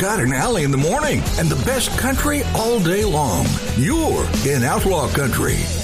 Scott and Allie in the morning, and the best country all day long. You're in Outlaw Country.